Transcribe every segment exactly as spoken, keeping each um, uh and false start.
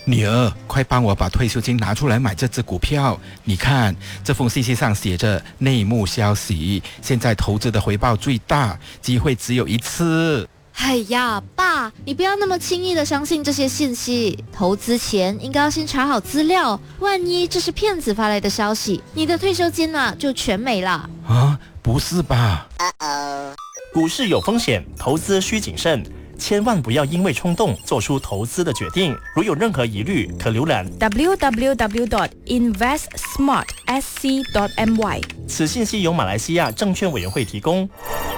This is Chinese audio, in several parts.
女儿，快帮我把退休金拿出来买这只股票。你看，这封信息上写着内幕消息，现在投资的回报最大，机会只有一次。 哎呀，爸，你不要那么轻易的相信这些信息。投资前应该要先查好资料，万一这是骗子发来的消息，你的退休金啊就全没了。 啊，不是吧？ 股市有风险，投资需谨慎，千万不要因为冲动做出投资的决定。如有任何疑虑，可浏览 w w w dot invest smart s c dot m y。 此信息由马来西亚证券委员会提供。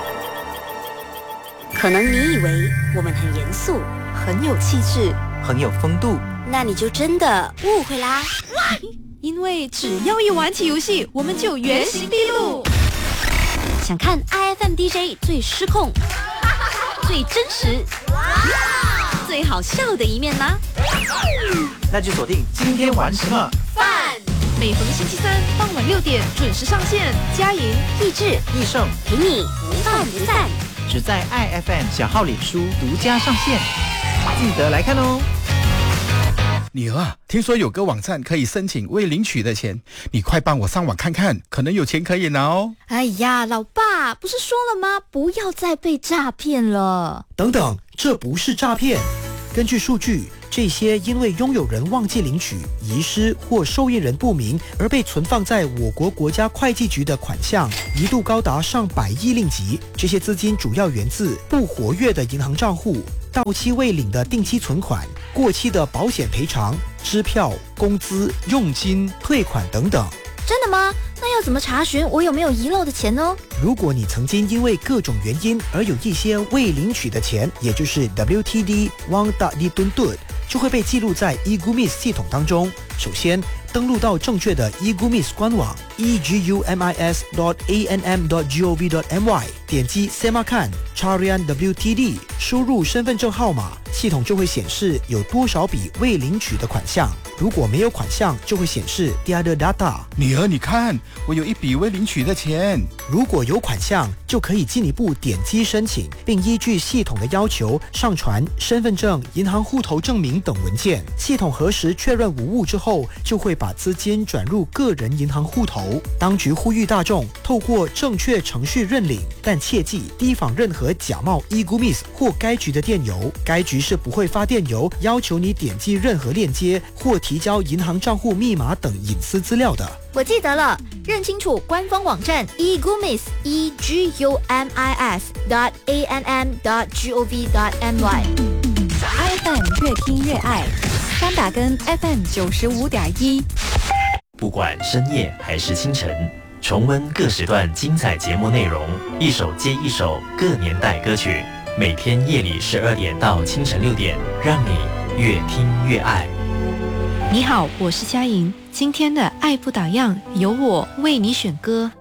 可能你以为我们很严肃，很有气质， 很有风度， 那你就真的误会啦。 因为只要一玩起游戏，我们就原形毕露。 想看 I F M D J 最失控、最真实、最好笑的一面吗？ 那就锁定今天玩什么饭。 每逢星期三傍晚六点准时上线，佳莹、 益智、 益盛陪你不饭不散。 只在 I F M 小号脸书独家上线，记得来看哦。 女儿，听说有个网站可以申请未领取的钱，你快帮我上网看看，可能有钱可以拿哦。 哎呀，老爸，不是说了吗？不要再被诈骗了。 等等，这不是诈骗。根据数据，这些因为拥有人忘记领取、遗失或受益人不明而被存放在我国国家会计局的款项，一度高达上百亿令吉。这些资金主要源自不活跃的银行账户、到期未领的定期存款、过期的保险赔偿、支票、工资、佣金、退款等等。 真的吗？那要怎么查询我有没有遗漏的钱呢？ 如果你曾经因为各种原因而有一些未领取的钱，也就是 W T D Wang Da Di Dun Dun， 就会被记录在 eGumis 系统当中。首先，登录到正确的 eGumis 官网 e g u m i s dot a n m dot gov dot m y， 点击 Semakan Carian W T D， 输入身份证号码，系统就会显示有多少笔未领取的款项。如果没有款项，就会显示 Tiada data。 女儿，你看，我有一笔未领取的钱。 如果有款项，就可以进一步点击申请，并依据系统的要求上传身份证、银行户头证明等文件。系统核实确认无误之后，就会把资金转入个人银行户头。当局呼吁大众透过正确程序认领，但切记提防任何假冒 eGumis 或该局的电邮。该局是不会发电邮要求你点击任何链接或提交银行账户密码等隐私资料的。 我记得了，认清楚官方网站 eGumis e g u m i s dot a n m dot gov dot m y。 I F M 越听越爱，三打根 F M 九十五点一。 不管深夜还是清晨，重温各时段精彩节目内容，一首接一首各年代歌曲，每天夜里十二点到清晨六点，让你越听越爱。 你好，我是佳莹，今天的爱不打烊由我为你选歌。